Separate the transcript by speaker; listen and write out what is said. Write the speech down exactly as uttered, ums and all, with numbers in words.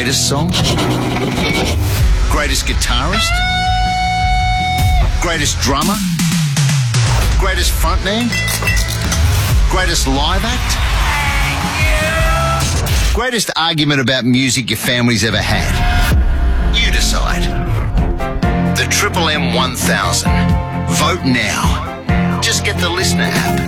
Speaker 1: Greatest song? Greatest guitarist? Greatest drummer? Greatest frontman? Greatest live act? Greatest argument about music your family's ever had? You decide. The Triple M one thousand. Vote now. Just get the Listener app.